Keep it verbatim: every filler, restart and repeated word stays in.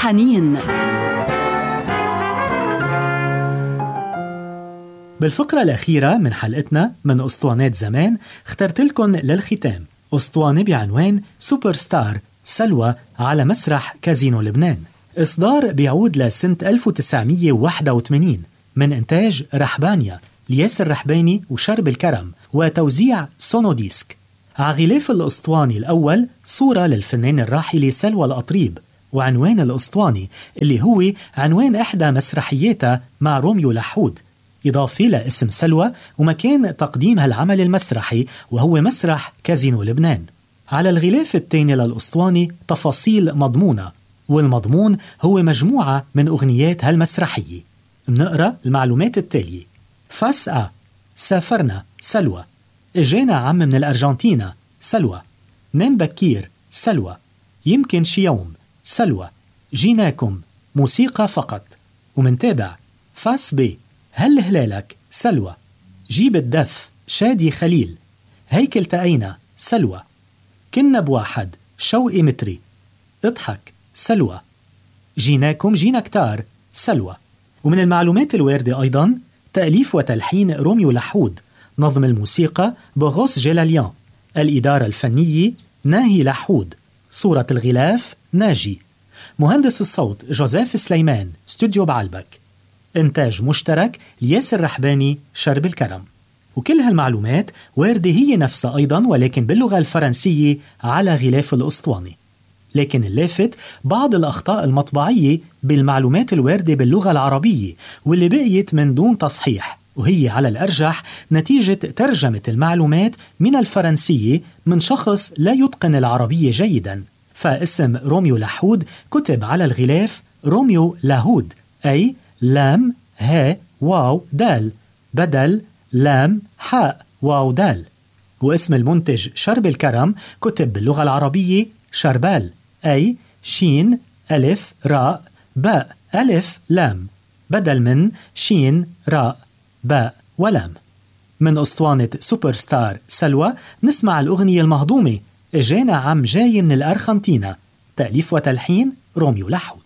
الحنين. بالفقرة الأخيرة من حلقتنا من أسطوانات زمان اخترت لكم للختام أسطوانة بعنوان سوبر ستار سلوى على مسرح كازينو لبنان. إصدار بيعود لسنة ألف وتسعمية وواحد وثمانين من إنتاج رحبانيا لياسر رحباني وشرب الكرم وتوزيع سونوديسك. عغلاف الأسطواني الأول صورة للفنان الراحلة سلوى الأطريب، وعنوان الأسطواني اللي هو عنوان إحدى مسرحياتها مع روميو لحود، إضافة لاسم سلوى ومكان تقديم هالعمل المسرحي وهو مسرح كازينو لبنان. على الغلاف الثاني للأسطواني تفاصيل مضمونة، والمضمون هو مجموعة من أغنيات هالمسرحية. منقرأ المعلومات التالية: فاسأ سافرنا سلوى، اجينا عم من الأرجنتينا سلوى، نام بكير سلوى، يمكن شي يوم سلوى، جيناكم موسيقى فقط. ومنتابع فاس بي هل هلالك سلوى، جيب الدف شادي خليل، هيك التقينا سلوى، كنا بواحد شوقي متري، اضحك سلوى، جيناكم جينا كتار سلوى. ومن المعلومات الواردة أيضا تأليف وتلحين روميو لحود، نظم الموسيقى بغوس جلاليان، الإدارة الفنية ناهي لحود، صورة الغلاف ناجي، مهندس الصوت جوزيف سليمان استوديو بعلبك، إنتاج مشترك لياسر رحباني شرب الكرم. وكل هالمعلومات واردة هي نفسها أيضا ولكن باللغة الفرنسية على غلاف الأسطواني. لكن اللافت بعض الأخطاء المطبعية بالمعلومات الواردة باللغة العربية واللي بقيت من دون تصحيح، وهي على الأرجح نتيجة ترجمة المعلومات من الفرنسية من شخص لا يتقن العربية جيدا. فاسم روميو لحود كتب على الغلاف روميو لاهود، أي لام ها واو دال بدل لام حاء واو دال. واسم المنتج شرب الكرم كتب باللغة العربية شربال، أي شين ألف راء باء ألف لام بدل من شين راء باء ولام. من أسطوانة سوبر ستار سلوى نسمع الأغنية المهضومة اجينا عم جاي من الأرجنتينا، تأليف وتلحين روميو لحود.